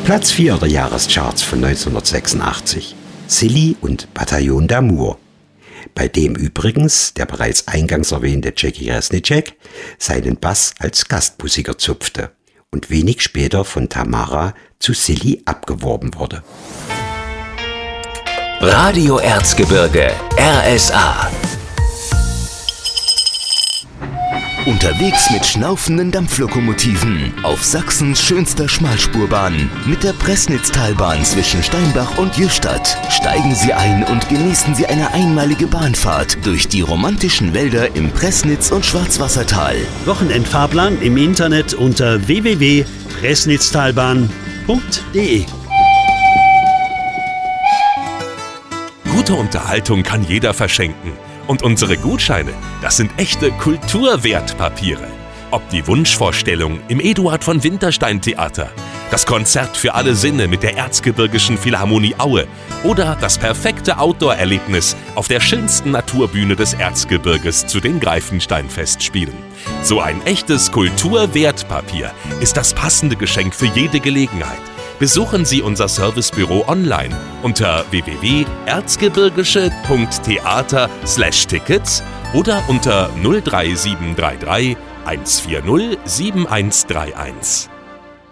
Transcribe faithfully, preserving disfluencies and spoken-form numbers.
Platz vier der Jahrescharts von neunzehnhundertsechsundachtzig. Silly und Bataillon d'Amour, bei dem übrigens der bereits eingangs erwähnte Jackie Reznicek seinen Bass als Gastmusiker zupfte und wenig später von Tamara zu Silly abgeworben wurde. Radio Erzgebirge, R S A. Unterwegs mit schnaufenden Dampflokomotiven auf Sachsens schönster Schmalspurbahn mit der Pressnitztalbahn zwischen Steinbach und Jüstadt. Steigen Sie ein und genießen Sie eine einmalige Bahnfahrt durch die romantischen Wälder im Pressnitz- und Schwarzwassertal. Wochenendfahrplan im Internet unter w w w punkt pressnitztalbahn punkt d e. Gute Unterhaltung kann jeder verschenken. Und unsere Gutscheine, das sind echte Kulturwertpapiere. Ob die Wunschvorstellung im Eduard von Winterstein Theater, das Konzert für alle Sinne mit der Erzgebirgischen Philharmonie Aue oder das perfekte Outdoor-Erlebnis auf der schönsten Naturbühne des Erzgebirges zu den Greifenstein-Festspielen. So ein echtes Kulturwertpapier ist das passende Geschenk für jede Gelegenheit. Besuchen Sie unser Servicebüro online unter w w w punkt erzgebirgische punkt theater slash tickets oder unter null drei sieben drei drei eins vier null sieben eins drei eins.